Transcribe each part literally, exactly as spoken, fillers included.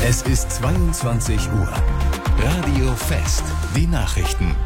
Es ist zweiundzwanzig Uhr. Radio Fest, die Nachrichten.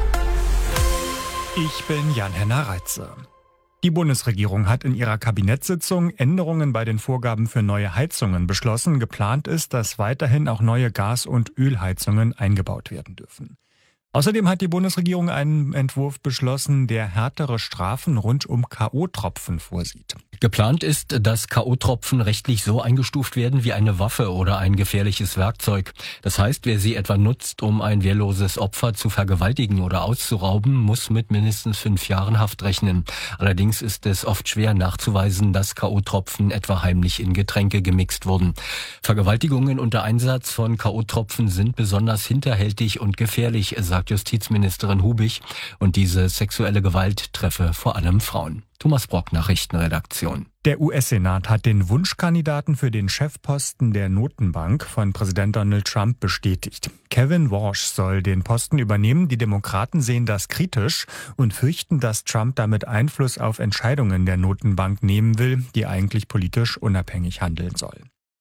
Ich bin Jan-Henner Reitze. Die Bundesregierung hat in ihrer Kabinettssitzung Änderungen bei den Vorgaben für neue Heizungen beschlossen. Geplant ist, dass weiterhin auch neue Gas- und Ölheizungen eingebaut werden dürfen. Außerdem hat die Bundesregierung einen Entwurf beschlossen, der härtere Strafen rund um K O-Tropfen vorsieht. Geplant ist, dass K O-Tropfen rechtlich so eingestuft werden wie eine Waffe oder ein gefährliches Werkzeug. Das heißt, wer sie etwa nutzt, um ein wehrloses Opfer zu vergewaltigen oder auszurauben, muss mit mindestens fünf Jahren Haft rechnen. Allerdings ist es oft schwer nachzuweisen, dass K O-Tropfen etwa heimlich in Getränke gemixt wurden. Vergewaltigungen unter Einsatz von K O-Tropfen sind besonders hinterhältig und gefährlich, sagt Justizministerin Hubich. Und diese sexuelle Gewalt treffe vor allem Frauen. Thomas Brock, Nachrichtenredaktion. Der U S-Senat hat den Wunschkandidaten für den Chefposten der Notenbank von Präsident Donald Trump bestätigt. Kevin Walsh soll den Posten übernehmen. Die Demokraten sehen das kritisch und fürchten, dass Trump damit Einfluss auf Entscheidungen der Notenbank nehmen will, die eigentlich politisch unabhängig handeln soll.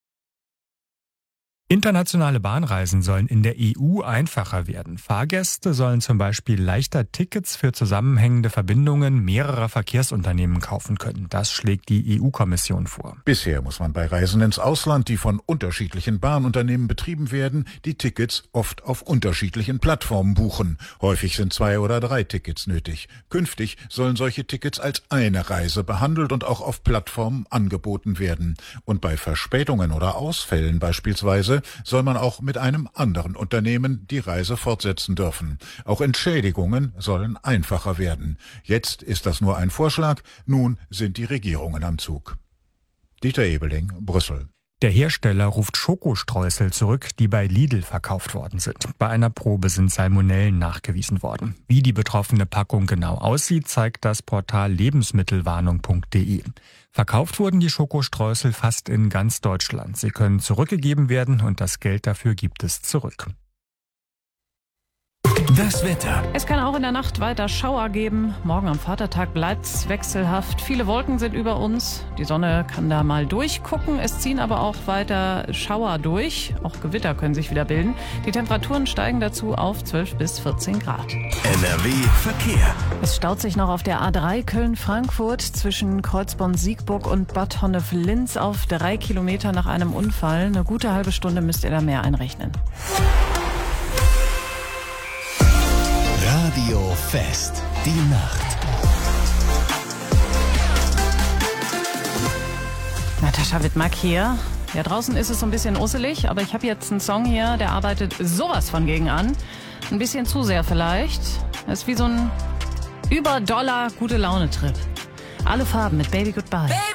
Internationale Bahnreisen sollen in der E U einfacher werden. Fahrgäste sollen zum Beispiel leichter Tickets für zusammenhängende Verbindungen mehrerer Verkehrsunternehmen kaufen können. Das schlägt die E U-Kommission vor. Bisher muss man bei Reisen ins Ausland, die von unterschiedlichen Bahnunternehmen betrieben werden, die Tickets oft auf unterschiedlichen Plattformen buchen. Häufig sind zwei oder drei Tickets nötig. Künftig sollen solche Tickets als eine Reise behandelt und auch auf Plattformen angeboten werden. Und bei Verspätungen oder Ausfällen beispielsweise soll man auch mit einem anderen Unternehmen die Reise fortsetzen dürfen. Auch Entschädigungen sollen einfacher werden. Jetzt ist das nur ein Vorschlag, nun sind die Regierungen am Zug. Dieter Ebeling, Brüssel. Der Hersteller ruft Schokostreusel zurück, die bei Lidl verkauft worden sind. Bei einer Probe sind Salmonellen nachgewiesen worden. Wie die betroffene Packung genau aussieht, zeigt das Portal lebensmittelwarnung punkt de. Verkauft wurden die Schokostreusel fast in ganz Deutschland. Sie können zurückgegeben werden und das Geld dafür gibt es zurück. Das Wetter. Es kann auch in der Nacht weiter Schauer geben. Morgen am Vatertag bleibt's wechselhaft. Viele Wolken sind über uns. Die Sonne kann da mal durchgucken. Es ziehen aber auch weiter Schauer durch. Auch Gewitter können sich wieder bilden. Die Temperaturen steigen dazu auf zwölf bis vierzehn Grad. N R W Verkehr. Es staut sich noch auf der A drei Köln-Frankfurt zwischen Kreuzborn-Siegburg und Bad Honnef-Linz auf drei Kilometer nach einem Unfall. Eine gute halbe Stunde müsst ihr da mehr einrechnen. Radio Fest, die Nacht. Natascha Wittmark hier. Ja, draußen ist es so ein bisschen usselig, aber ich habe jetzt einen Song hier, der arbeitet sowas von gegen an. Ein bisschen zu sehr vielleicht. Das ist wie so ein Über-Dollar-Gute-Laune-Trip. Alle Farben mit Baby Goodbye. Baby!